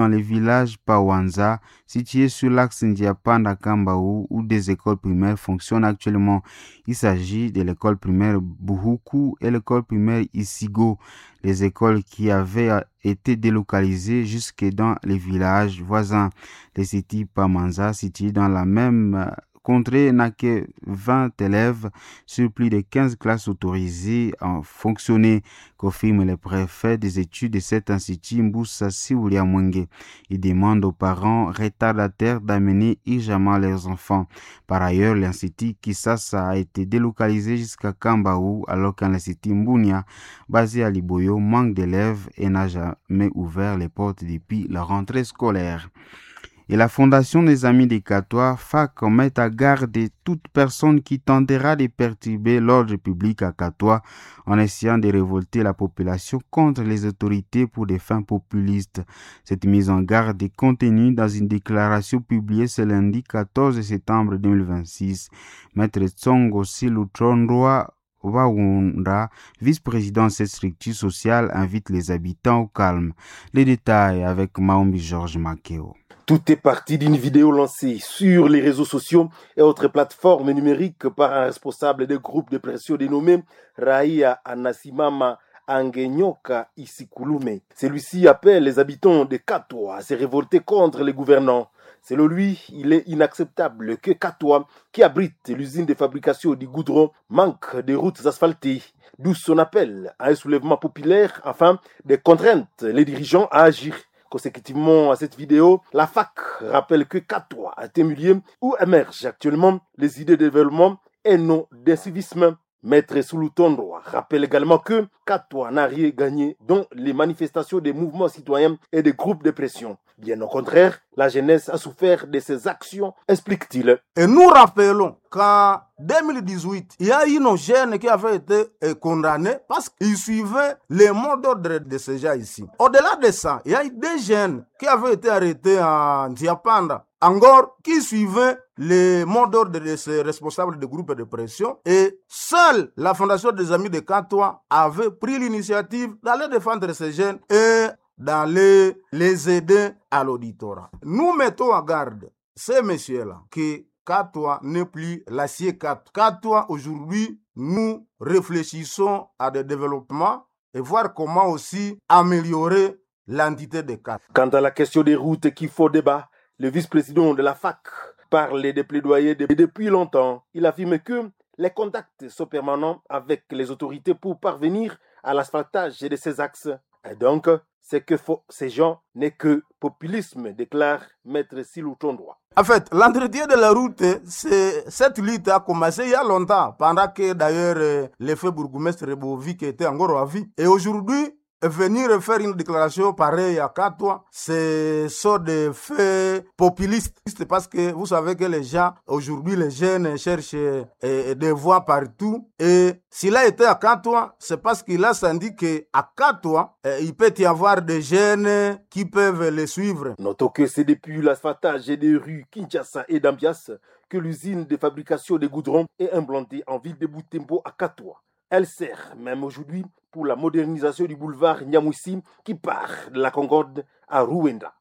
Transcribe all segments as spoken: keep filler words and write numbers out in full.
dans les villages Pawanza, situés sur l'axe Ndiapanda-Kambaou, où des écoles primaires fonctionnent actuellement. Il s'agit de l'école primaire Buhuku et l'école primaire Isigo, les écoles qui avaient été délocalisées jusque dans les villages voisins. Les sites Pamanza, situés dans la même contrée, n'a que vingt élèves sur plus de quinze classes autorisées à fonctionner, confirme le préfet des études de cet institut, Mboussa Sioulia Mwenge. Il demande aux parents retardataires d'amener urgemment leurs enfants. Par ailleurs, l'institut Kisasa a été délocalisé jusqu'à Kambaou, alors qu'un institut Mbounia, basé à Liboyo, manque d'élèves et n'a jamais ouvert les portes depuis la rentrée scolaire. Et la Fondation des Amis des Catois, F A C, met à garde toute personne qui tentera de perturber l'ordre public à Catois en essayant de révolter la population contre les autorités pour des fins populistes. Cette mise en garde est contenue dans une déclaration publiée ce lundi quatorze septembre deux mille vingt-six. Maître Tsongo Silutrondoa Waounda, vice-président de cette structure sociale, invite les habitants au calme. Les détails avec Maombi Georges Makeo. Tout est parti d'une vidéo lancée sur les réseaux sociaux et autres plateformes numériques par un responsable des groupes de pression dénommé Raia Anasimama Angenyoka Isikulume. Celui-ci appelle les habitants de Katoa à se révolter contre les gouvernants. Selon lui, il est inacceptable que Katoa, qui abrite l'usine de fabrication du goudron, manque de routes asphaltées. D'où son appel à un soulèvement populaire afin de contraindre les dirigeants à agir. Consécutivement à cette vidéo, la F A C rappelle que Katoa est un milieu où émergent actuellement les idées de développement et non d'incivisme. Maître Soulutondroa rappelle également que Katoa n'a rien gagné dans les manifestations des mouvements citoyens et des groupes de pression. Bien au contraire, la jeunesse a souffert de ces actions, explique-t-il. Et nous rappelons qu'en deux mille dix-huit, il y a eu nos jeunes qui avaient été condamnés parce qu'ils suivaient les mots d'ordre de ces gens ici. Au-delà de ça, il y a eu des jeunes qui avaient été arrêtés en Ndiapanda, encore qui suivaient les mots d'ordre de ces responsables de groupes de pression, et seule la Fondation des Amis de Katoa avait pris l'initiative d'aller défendre ces jeunes et d'aller les aider à l'auditorat. Nous mettons en garde ces messieurs-là que Katoa n'est plus l'acier Katoa. Katoa, aujourd'hui, nous réfléchissons à des développements et voir comment aussi améliorer l'entité de Katoa. Quant à la question des routes qui font débat, le vice-président de la F A C parle des plaidoyers de, depuis longtemps. Il affirme que les contacts sont permanents avec les autorités pour parvenir à l'asphaltage de ces axes. Et donc, ce que font ces gens n'est que populisme, déclare Maître Silutondroa. En fait, l'entretien de la route, c'est, cette lutte a commencé il y a longtemps, pendant que d'ailleurs le feu bourgmestre Bovic était encore à vie. Et aujourd'hui, venir faire une déclaration pareille à Katoa, c'est ça de faits populistes. Parce que vous savez que les gens, aujourd'hui, les jeunes cherchent eh, des voix partout. Et s'il a été à Katoa, c'est parce qu'il a senti qu'à Katoa, eh, il peut y avoir des jeunes qui peuvent les suivre. Notons que c'est depuis l'asphaltage des rues Kinshasa et d'Ambias que l'usine de fabrication de goudron est implantée en ville de Butembo à Katoa. Elle sert même aujourd'hui pour la modernisation du boulevard Nyamwisi qui part de la Concorde à Rwanda.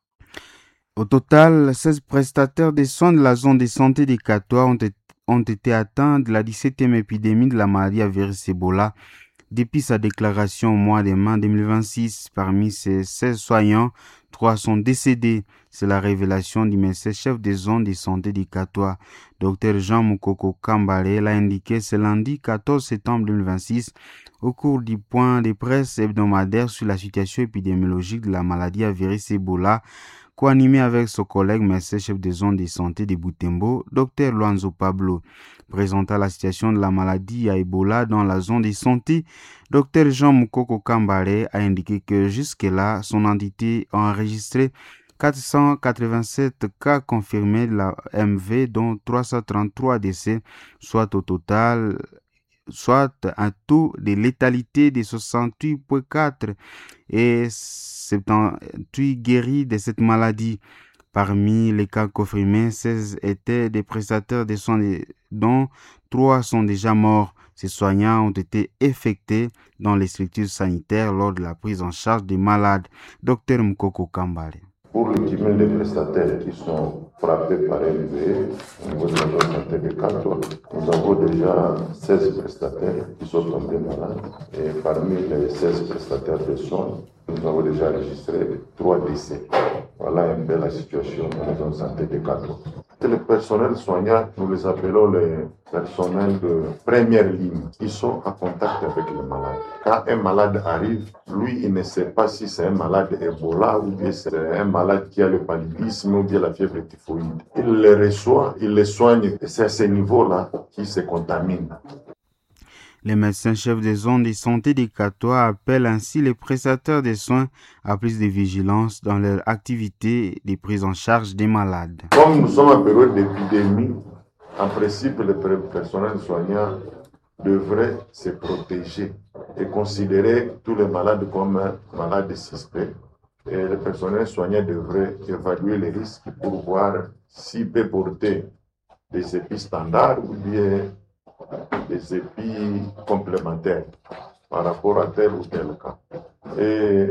Au total, seize prestataires de soins de la zone de santé de Katoa ont, été, ont été atteints de la dix-septième épidémie de la maladie à virus Ebola depuis sa déclaration au mois de mai deux mille vingt-six. Parmi ces seize soignants, trois sont décédés. C'est la révélation du médecin-chef des zones de santé du Katoa. Docteur Jean Mukoko Kambale l'a indiqué ce lundi quatorze septembre deux mille vingt-six au cours du point de presse hebdomadaire sur la situation épidémiologique de la maladie à virus Ebola, co-animé avec son collègue médecin-chef des zones de santé de Butembo, Docteur Luanzo Pablo. Présentant la situation de la maladie à Ebola dans la zone de santé, Docteur Jean Mukoko Kambale a indiqué que jusque-là, son entité a enregistré quatre cent quatre-vingt-sept cas confirmés de la M V, dont trois cent trente-trois décès, soit au total, soit un taux de létalité de soixante-huit virgule quatre et soixante-dix-huit guéris de cette maladie. Parmi les cas confirmés, seize étaient des prestataires de soins dont trois sont déjà morts. Ces soignants ont été affectés dans les structures sanitaires lors de la prise en charge des malades. Docteur Mukoko Kambale. Pour le cumul des prestataires qui sont frappés par L V E au niveau de la zone santé de Kato, nous avons déjà seize prestataires qui sont tombés malades. Et parmi les seize prestataires de soins, nous avons déjà enregistré trois décès. Voilà un peu la situation dans la zone santé de Kato. Le personnel soignant, nous les appelons les personnels de première ligne. Ils sont en contact avec les malades. Quand un malade arrive, lui, il ne sait pas si c'est un malade Ebola ou bien c'est un malade qui a le paludisme ou bien la fièvre typhoïde. Il les reçoit, il les soigne et c'est à ce niveau-là qu'ils se contaminent. Les médecins-chefs des zones de santé des Catois appellent ainsi les prestataires de soins à plus de vigilance dans leur activité de prise en charge des malades. Comme nous sommes en période d'épidémie, en principe, le personnel soignant devrait se protéger et considérer tous les malades comme malades suspects. Et le personnel soignant devrait évaluer les risques pour voir s'il peut porter des épis standards ou bien des épis complémentaires par rapport à tel ou tel cas. Et,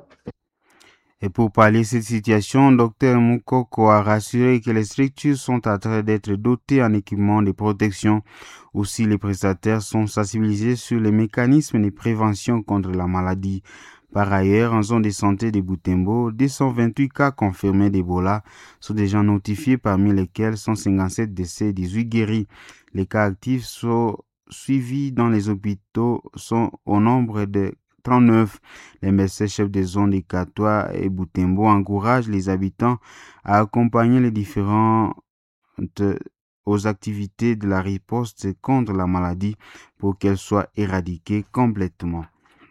Et pour pallier cette situation, Dr Moukoko a rassuré que les structures sont en train d'être dotées en équipement de protection. Aussi, les prestataires sont sensibilisés sur les mécanismes de prévention contre la maladie. Par ailleurs, en zone de santé de Butembo, deux cent vingt-huit cas confirmés d'Ebola sont déjà notifiés, parmi lesquels cent cinquante-sept décès et dix-huit guéris. Les cas actifs sont suivis dans les hôpitaux sont au nombre de trente-neuf. Les médecins-chefs des zones de Catois et Butembo encouragent les habitants à accompagner les différentes aux activités de la riposte contre la maladie pour qu'elle soit éradiquée complètement.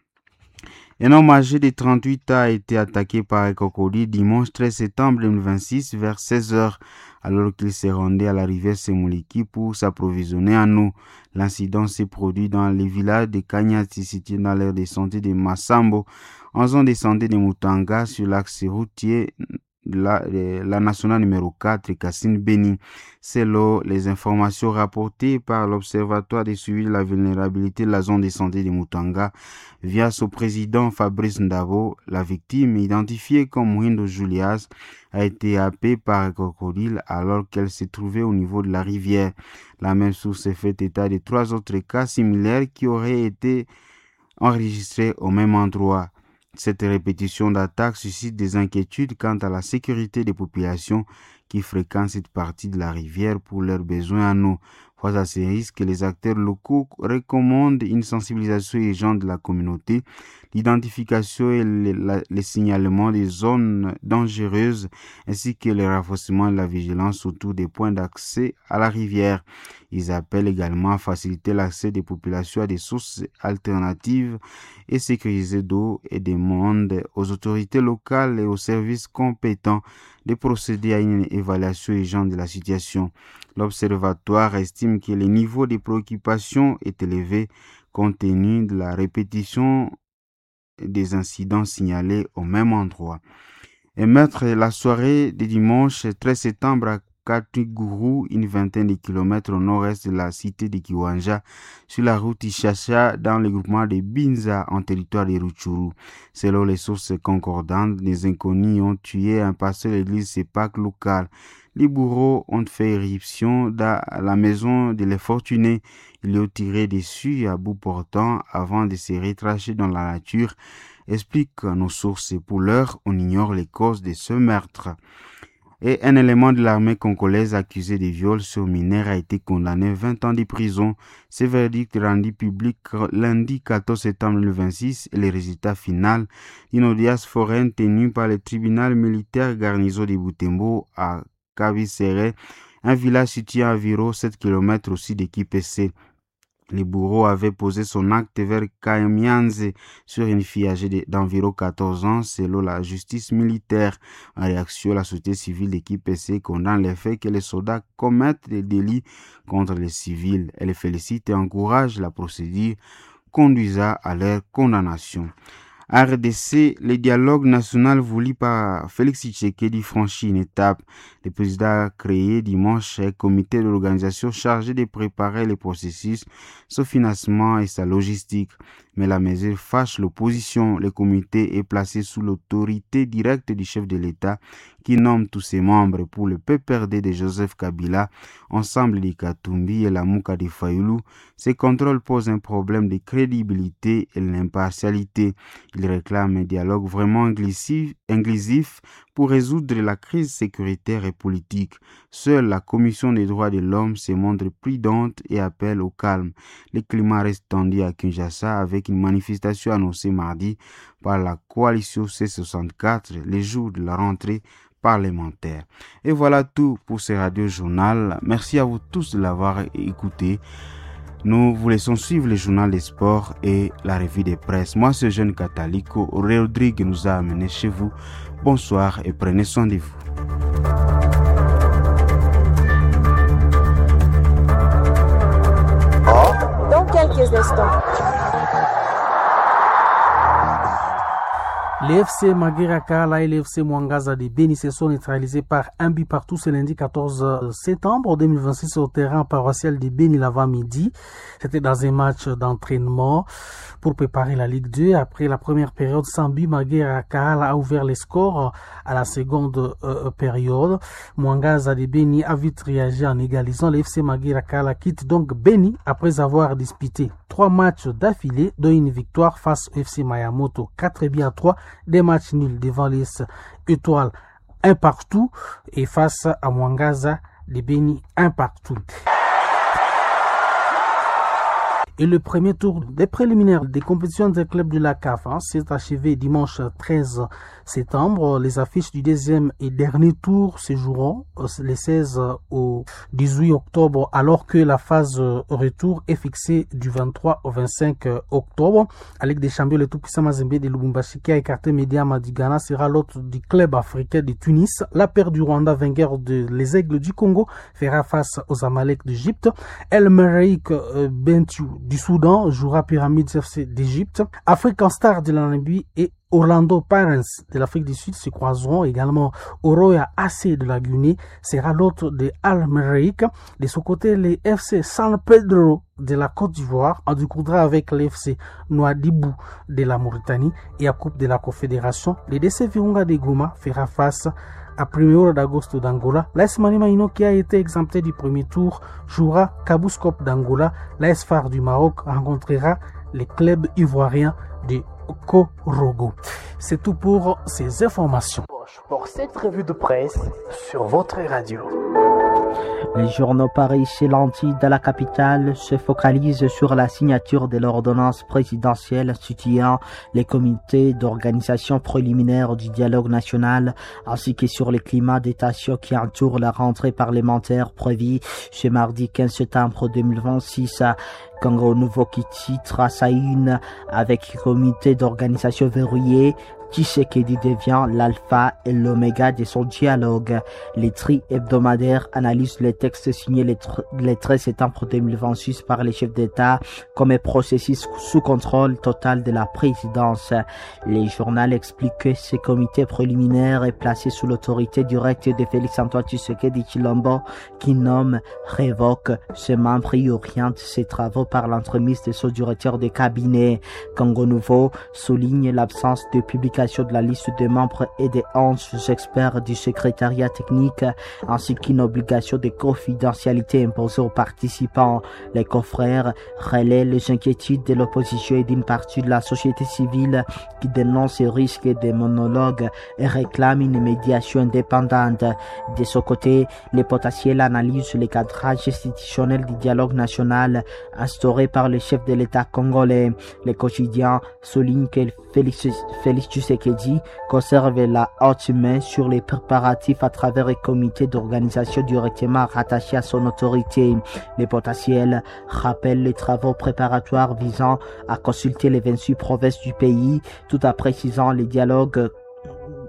Un homme âgé de trente-huit ans a été attaqué par un crocodile dimanche treize septembre deux mille vingt-six vers seize heures alors qu'il s'est rendu à la rivière Semuliki pour s'approvisionner en eau. L'incident s'est produit dans le village de Kanyati situé dans l'aire de santé de Massambo en zone de santé de Mutanga sur l'axe routier La, la nationale numéro quatre, Cassine Beni. Selon les informations rapportées par l'Observatoire de suivi de la vulnérabilité de la zone de santé de Mutanga via son président Fabrice Ndabo, la victime, identifiée comme Mwindo Julias, a été happée par un crocodile alors qu'elle se trouvait au niveau de la rivière. La même source fait état de trois autres cas similaires qui auraient été enregistrés au même endroit. Cette répétition d'attaques suscite des inquiétudes quant à la sécurité des populations qui fréquentent cette partie de la rivière pour leurs besoins en eau. Face à ces risques, les acteurs locaux recommandent une sensibilisation urgente de la communauté, l'identification et le, la, le signalement des zones dangereuses, ainsi que le renforcement de la vigilance autour des points d'accès à la rivière. Ils appellent également à faciliter l'accès des populations à des sources alternatives et sécurisées d'eau et demandent aux autorités locales et aux services compétents de procéder à une évaluation urgente de la situation. L'Observatoire estime que le niveau de préoccupation est élevé compte tenu de la répétition des incidents signalés au même endroit. Et mettre la soirée de dimanche treize septembre à Katuguru, une vingtaine de kilomètres au nord-est de la cité de Kiwanja, sur la route Ishasha, dans le groupement de Binza, en territoire de Rutshuru. Selon les sources concordantes, les inconnus ont tué un pasteur de l'église Sepak locale. Les bourreaux ont fait éruption dans la maison de les fortunés. Ils ont tiré dessus à bout portant avant de se retrancher dans la nature, expliquent nos sources. Pour l'heure, on ignore les causes de ce meurtre. Et un élément de l'armée congolaise accusé de viol sur mineur a été condamné à vingt ans de prison. Ce verdict rendu public lundi quatorze septembre deux mille vingt-six est le résultat final d'une audience foraine tenue par le tribunal militaire garnison de Butembo à Kavisere, un village situé à environ sept kilomètres au sud de Kipese. Le bourreau avait posé son acte vers Kamianze sur une fille âgée d'environ quatorze ans, selon la justice militaire. En réaction, la société civile de Kipese condamne le fait que les soldats commettent des délits contre les civils. Elle félicite et encourage la procédure conduisant à leur condamnation. En R D C, le dialogue national voulu par Félix Tshisekedi franchit une étape. Le président a créé dimanche un comité d'organisation chargé de préparer le processus, son financement et sa logistique. Mais la mesure fâche l'opposition. Le comité est placé sous l'autorité directe du chef de l'État qui nomme tous ses membres. Pour le P P R D de Joseph Kabila, ensemble de Katumbi et la Mouka de Fayoulou, ces contrôles posent un problème de crédibilité et l'impartialité. Il réclame un dialogue vraiment inclusif, inclusif pour résoudre la crise sécuritaire et politique. Seule la Commission des droits de l'homme se montre prudente et appelle au calme. Le climat reste tendu à Kinshasa avec une manifestation annoncée mardi par la coalition C soixante-quatre, les jours de la rentrée parlementaire. Et voilà tout pour ce radio journal. Merci à vous tous de l'avoir écouté. Nous vous laissons suivre le journal des sports et la revue des presses. Moi, ce jeune Catalico, Rodrigue nous a amenés chez vous. Bonsoir et prenez soin de vous. Dans quelques instants. Les F C Maguera-Kala et les F C Mwangaza de Beni se sont neutralisés par un but partout ce lundi quatorze septembre deux mille vingt-six au terrain paroissial de Beni l'avant-midi. C'était dans un match d'entraînement pour préparer la Ligue deux. Après la première période sans but, Maguera-Kala a ouvert les scores à la seconde euh, période. Mwangaza de Beni a vite réagi en égalisant. Les F C Maguera-Kala quitte donc Beni après avoir disputé trois matchs d'affilée, dont une victoire face au F C Mayamoto quatre buts à trois. Des matchs nuls devant les Étoiles, un partout, et face à Mwangaza, les Beni, un partout. Et le premier tour des préliminaires des compétitions des clubs de la C A F hein, s'est achevé dimanche treize septembre. Les affiches du deuxième et dernier tour se joueront les seize au dix-huit octobre, alors que la phase retour est fixée du vingt-trois au vingt-cinq octobre. La Ligue des champions, le tout-puissant Mazembe de Lubumbashi qui a écarté Mediama du Ghana sera l'autre du club africain de Tunis. La paire du Rwanda, vainqueur de les Aigles du Congo, fera face aux Amalek d'Égypte. El Meraïk euh, Bentiu du Soudan jouera Pyramids F C d'Égypte. African Star de la Namibie et Orlando Pirates de l'Afrique du Sud se croiseront également. Oroya A C de la Guinée sera l'autre de Al Meraïk. De son côté, les F C San Pedro de la Côte d'Ivoire en découdra avec les F C Nouadhibou de la Mauritanie et à Coupe de la Confédération. Les D C Virunga de Goma fera face à Primeiro d'Agosto d'Angola. L'A S Mani Maino qui a été exempté du premier tour jouera Kabouskop d'Angola. L'A S F A R du Maroc rencontrera les clubs ivoiriens de Korogo. C'est tout pour ces informations. Pour cette revue de presse sur votre radio. Les journaux Paris et Lanty de la capitale se focalisent sur la signature de l'ordonnance présidentielle instituant les comités d'organisation préliminaire du dialogue national ainsi que sur le climat des tensions qui entourent la rentrée parlementaire prévue ce mardi quinze septembre deux mille vingt-six. Congo Nouveau qui titre à sa une avec le comité d'organisation verrouillé. Tshisekedi devient l'alpha et l'oméga de son dialogue. Les tri hebdomadaires analysent les textes signés le treize septembre deux mille vingt-six par les chefs d'État comme un processus sous contrôle total de la présidence. Les journaux expliquent que ce comité préliminaire est placé sous l'autorité directe de Félix-Antoine Tshisekedi Tshilombo qui nomme, révoque ses membres et oriente ses travaux par l'entremise de son directeur de cabinet. Congo Nouveau souligne l'absence de publication de la liste des membres et des onze experts du secrétariat technique ainsi qu'une obligation de confidentialité imposée aux participants. Les confrères relaient les inquiétudes de l'opposition et d'une partie de la société civile qui dénonce les risques des monologues et réclame une médiation indépendante. De son côté, les potentiels analysent le cadrage institutionnel du dialogue national instauré par le chef de l'État congolais. Les quotidiens soulignent que Félix, Félix Tshisekedi conserve la haute main sur les préparatifs à travers les comités d'organisation directement rattachés à son autorité. Les potentiels rappellent les travaux préparatoires visant à consulter les vingt-huit provinces du pays, tout en précisant les dialogues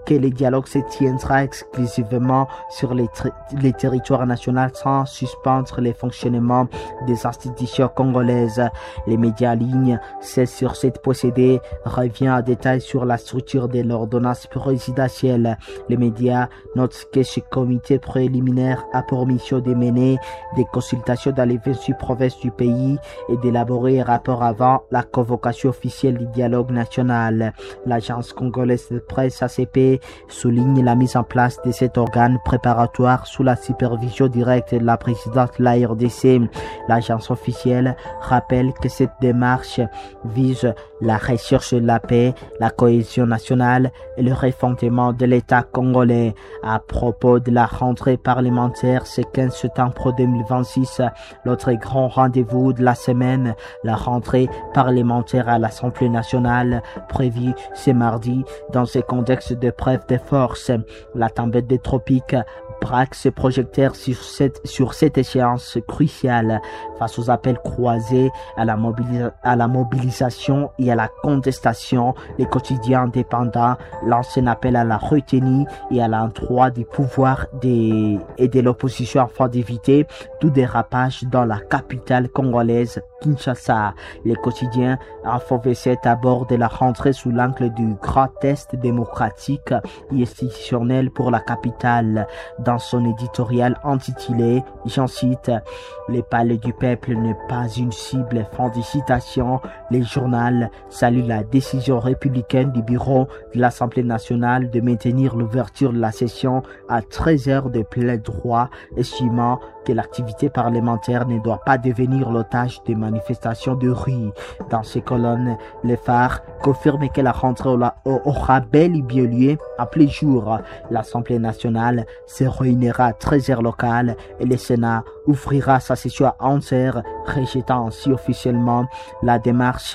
que le dialogue se tiendra exclusivement sur les, les territoires nationaux sans suspendre le fonctionnement des institutions congolaises. Les médias en ligne, c'est sur cette procédé, revient en détail sur la structure de l'ordonnance présidentielle. Les médias notent que ce comité préliminaire a pour mission de mener des consultations dans les vingt-huit provinces du pays et d'élaborer un rapport avant la convocation officielle du dialogue national. L'agence congolaise de presse A C P souligne la mise en place de cet organe préparatoire sous la supervision directe de la présidente de la R D C. L'agence officielle rappelle que cette démarche vise la recherche de la paix, la cohésion nationale et le refondement de l'État congolais. À propos de la rentrée parlementaire, ce quinze septembre deux mille vingt-six, l'autre grand rendez-vous de la semaine, la rentrée parlementaire à l'Assemblée nationale, prévue ce mardi dans ce contexte de preuve de force. La tempête des tropiques braque ses projecteurs sur cette, sur cette échéance cruciale. Face aux appels croisés à la, mobilisa- à la mobilisation et à la contestation, les quotidiens indépendants lancent un appel à la retenue et à l'endroit du pouvoir des, et de l'opposition afin d'éviter tout dérapage dans la capitale congolaise, Kinshasa. Les quotidiens Info V sept abordent la rentrée sous l'angle du grand test démocratique et institutionnel pour la capitale. Dans son éditorial intitulé, j'en cite, « Les palais du peuple n'est pas une cible », fin de citation. Les journaux saluent la décision républicaine du bureau de l'Assemblée nationale de maintenir l'ouverture de la session à treize heures de plein droit, estimant que l'activité parlementaire ne doit pas devenir l'otage des manifestations de rue. Dans ces colonnes, les phares confirment que la rentrée aura bel et bien lieu à plein jour. L'Assemblée nationale se réunira à treize heures locales et le Sénat ouvrira sa session à onze heures, rejetant ainsi officiellement la démarche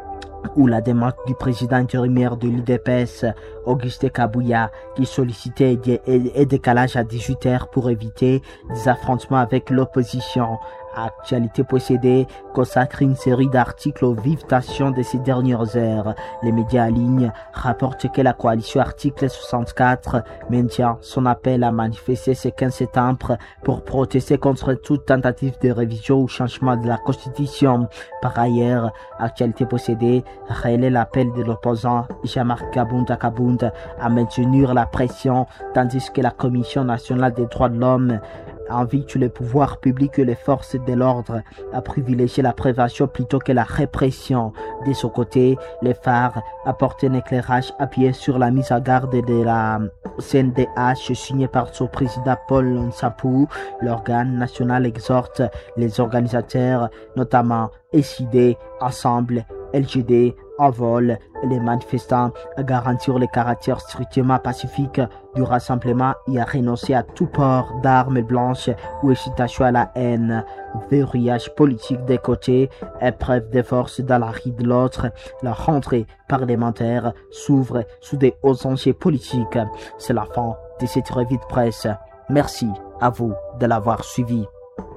ou la demande du président intérimaire de l'U D P S, Auguste Kabouya, qui sollicitait un décalage à dix-huit heures pour éviter des affrontements avec l'opposition. Actualité possédée consacre une série d'articles aux vivitations de ces dernières heures. Les médias en ligne rapportent que la coalition Article soixante-quatre maintient son appel à manifester ce quinze septembre pour protester contre toute tentative de révision ou changement de la Constitution. Par ailleurs, Actualité possédée relaie l'appel de l'opposant Jean-Marc Kabunda Kabunda à maintenir la pression, tandis que la Commission nationale des droits de l'homme invite les pouvoirs publics et les forces de l'ordre à privilégier la prévention plutôt que la répression. De son côté, les phares apportent un éclairage appuyé sur la mise en garde de la C N D H signée par son président Paul Nsapou. L'organe national exhorte les organisateurs, notamment S I D, Ensemble, L G D, Envol, les manifestants à garantir le caractère strictement pacifique du rassemblement et à renoncer à tout port d'armes blanches ou incitation à la haine. Verrouillage politique des côtés, épreuve de force dans la rue de l'autre, la rentrée parlementaire s'ouvre sous des hauts enjeux politiques. C'est la fin de cette revue de presse. Merci à vous de l'avoir suivi.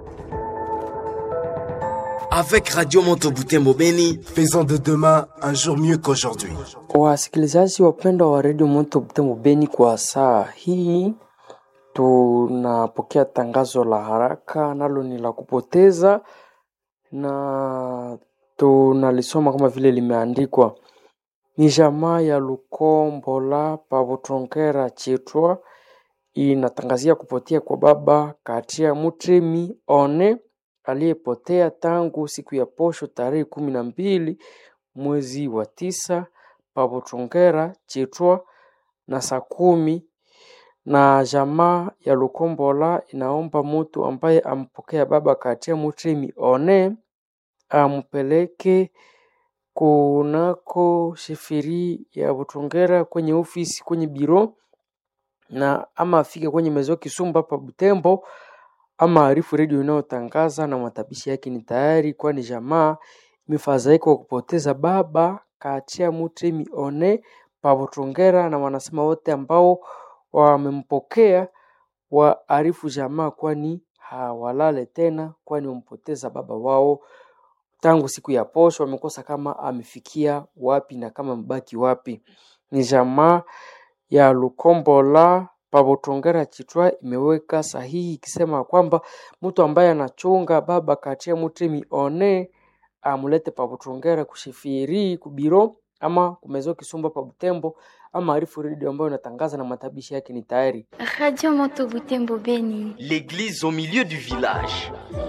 Avec Radio Moto Butembo Beni, faisons de demain un jour mieux qu'aujourd'hui. Wasikilizaji wapendwa wa Radio Moto Butembo Beni, kwa saa hii tunapokea tangazo la haraka, nalo ni la kupoteza, na tunalisoma kama vile limeandikwa. Ni jamaa ya Lukombola Pavotronkera Chitwa inatangazia kupotea kwa baba Katia Mutremi One aliyepotea tangu siku ya posho tarehe kumi na mbili mwezi wa tisa Pavotronkera Chitwa na saa kumi. Na jamaa ya Lukombola inaomba mtu ambaye ampokea baba Katia Mutremi One ampeleke kunako shifiri ya Butrongera kwenye ofisi, kwenye biro, na ama afike kwenye mezo Kisumba pa Butembo, ama arifu radio inayotangaza, na matabishi yake ni tayari, kwani jamaa imefadhaika kwa kupoteza baba Katia Mutremi One pa Butrongera, na wanasema wote ambao wamempokea wa arifu jamaa, kwani hawalale tena, kwani wampoteza baba wao tangu siku ya posho. Wamekosa kama amefikia wapi na kama mbaki wapi. Ni jamaa ya Lukombola Pabotongera Chitwa imeweka sahihi ikisema kwamba mtu ambaye anachunga baba katia mutemi one amulete Pabotongera kushifiri kubiro ama kumezo Kisumba pa Butembo ama Arifu Radio ambayo inatangaza na matabishi yake ni tayari. Radio Moto Butembo Beni. L'église au milieu du village.